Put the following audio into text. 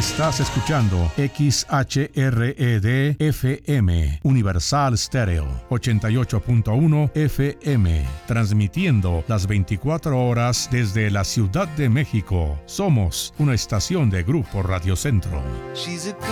Estás escuchando XHRED FM, Universal Stereo, 88.1 FM, transmitiendo las 24 horas desde la Ciudad de México. Somos una estación de Grupo Radio Centro. She's a